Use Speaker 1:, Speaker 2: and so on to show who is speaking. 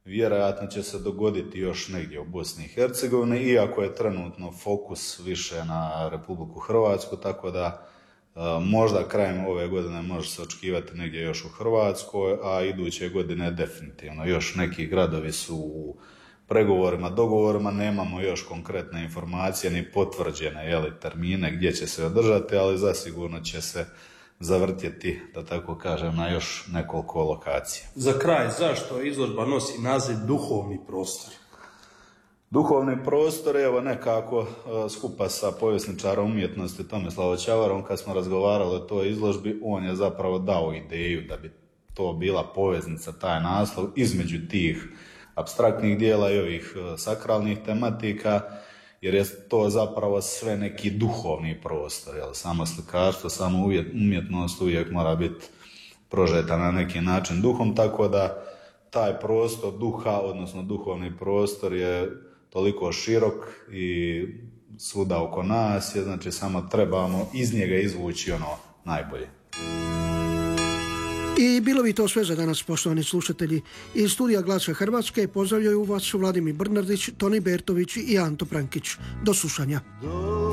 Speaker 1: vjerojatno će se dogoditi još negdje u Bosni i Hercegovini, iako je trenutno fokus više na Republiku Hrvatsku, tako da možda krajem ove godine može se očekivati negdje još u Hrvatskoj, a iduće godine definitivno. Još neki gradovi su u pregovorima, dogovorima, nemamo još konkretne informacije ni potvrđene termine gdje će se održati, ali zasigurno će se zavrtjeti, da tako kažem, na još nekoliko lokacija.
Speaker 2: Za kraj, zašto izložba nosi naziv Duhovni prostor?
Speaker 1: Duhovni prostor, evo nekako skupa sa povjesničarom umjetnosti Tomislavom Čavarom, kad smo razgovarali o toj izložbi, on je zapravo dao ideju da bi to bila poveznica, taj naslov, između tih apstraktnih dijela i ovih sakralnih tematika, jer je to zapravo sve neki duhovni prostor. Samo slikarstvo, samo umjetnost uvijek mora biti prožeta na neki način duhom, tako da taj prostor duha, odnosno duhovni prostor je toliko širok i svuda oko nas, znači samo trebamo iz njega izvući ono najbolje.
Speaker 3: I bilo bi to sve za danas, poštovani slušatelji. Iz studija Glasa Hrvatske pozdravljaju vas Vladimir Brnardić, Toni Bertović i Anto Prankić. Do slušanja.